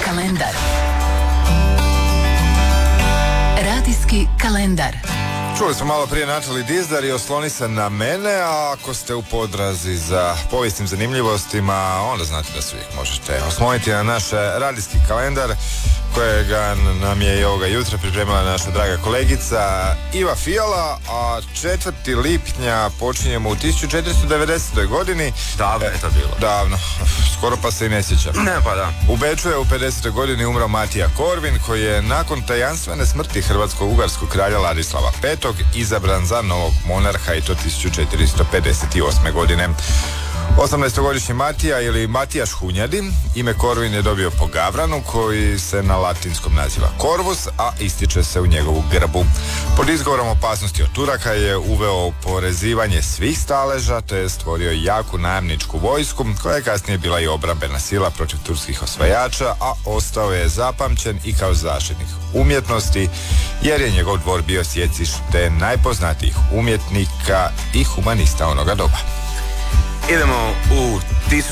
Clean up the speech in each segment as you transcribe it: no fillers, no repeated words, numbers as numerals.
kalendar. Radijski kalendar. Čuli smo malo prije Natalie Dizdar i Osloni se na mene, a ako ste u potrazi za povijesnim zanimljivostima, onda znate da se uvijek možete osloniti na naš radijski kalendar, kojega nam je i ovoga jutra pripremila naša draga kolegica Iva Fijala, a 4. lipnja počinjemo u 1490. godini. Davno je to bilo. Davno, skoro pa se i ne sjećam. Ne, pa da. U Beču je u 50. godini umro Matija Korvin, koji je nakon tajanstvene smrti hrvatsko-ugarskog kralja Ladislava V. izabran za novog monarha, i to 1458. godine. 18-godišnji Matija ili Matijaš Hunjadi, ime Korvin je dobio po gavranu koji se na latinskom naziva Corvus, a ističe se u njegovu grbu. Pod izgovorom opasnosti od Turaka je uveo oporezivanje svih staleža, te je stvorio jaku najamničku vojsku, koja je kasnije bila i obrambena sila protiv turskih osvajača, a ostao je zapamćen i kao zaštitnik umjetnosti, jer je njegov dvor bio sjecište najpoznatijih umjetnika i humanista onoga doba. Idemo u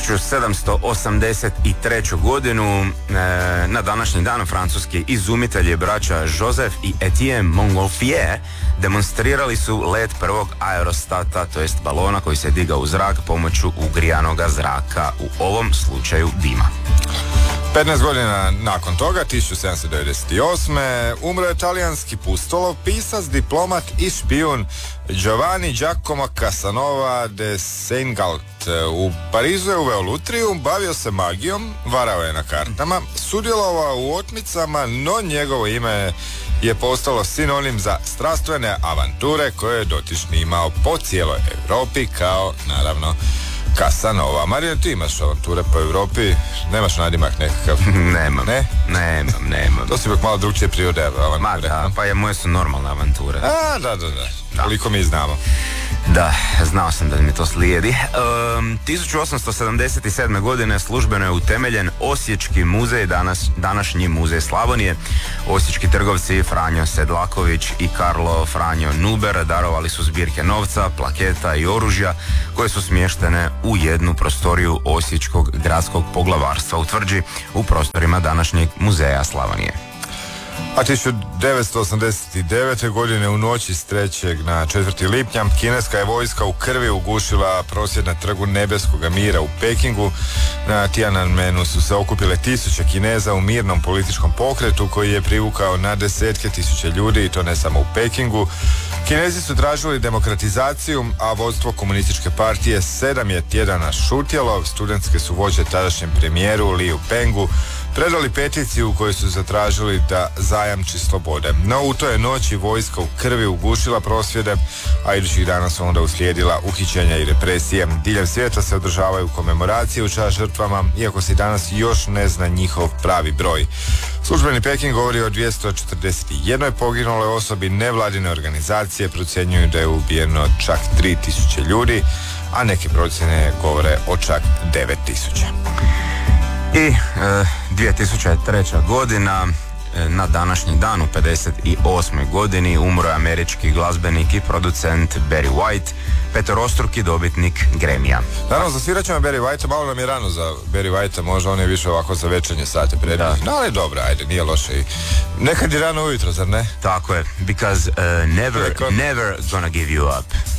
1783. godinu. Na današnji dan francuski izumitelji braća Joseph i Etienne Montgolfier demonstrirali su let prvog aerostata, to jest balona koji se digao u zrak pomoću ugrijanoga zraka, u ovom slučaju dima. 15 godina nakon toga, 1798. umro je talijanski pustolov, pisac, diplomat i špijun Giovanni Giacomo Casanova de Seingalt. U Parizu je uveo lutriju, bavio se magijom, varao je na kartama, sudjelovao u otmicama, no njegovo ime je postalo sinonim za strastvene avanture koje je dotični imao po cijeloj Europi, kao naravno Casanova. Marija, ti imaš avanture po Europi? Nemaš nadimak nekakav? Nemam. Ne? Nemam. To si ipak malo drugčije prirode avanture. Ma da, pa moje su normalne avanture. Da. Koliko mi znamo. Da, znao sam da mi to slijedi. 1877. godine službeno je utemeljen Osječki muzej, današnji muzej Slavonije. Osječki trgovci Franjo Sedlaković i Karlo Franjo Nuber darovali su zbirke novca, plaketa i oružja koje su smještene u jednu prostoriju Osječkog gradskog poglavarstva u Tvrđi, u prostorima današnjeg muzeja Slavonije. A 1989. godine u noći s 3. na 4. lipnja kineska je vojska u krvi ugušila prosvjed na trgu Nebeskoga mira u Pekingu. Na Tiananmenu su se okupile tisuće Kineza u mirnom političkom pokretu koji je privukao na desetke tisuća ljudi, i to ne samo u Pekingu. Kinezi su tražili demokratizaciju, a vodstvo komunističke partije 7 je tjedana šutjelo. Studentske su vođe tadašnjem premijeru Liu Pengu predali peticiju u kojoj su zatražili da zajamči slobode. No u toj noći vojska u krvi ugušila prosvjede, a idućih dana su onda uslijedila uhićenja i represije. Diljem svijeta se održavaju komemoracije u čast žrtvama, iako se danas još ne zna njihov pravi broj. Službeni Peking govori o 241 poginuloj osobi, nevladine organizacije procjenjuju da je ubijeno čak 3000 ljudi, a neke procjene govore o čak 9000. I 2003. godina, na današnji dan u 58. godini umro je američki glazbenik i producent Barry White, peterostruki dobitnik Grammy-a. Naravno, zasvirat ćemo Barry White, malo nam je rano za Barry White, možda on je više ovako za večernje sate prednosti. No, ali dobro, ajde, nije loše. Nekad je rano ujutro, zar ne? Tako je, because never gonna give you up.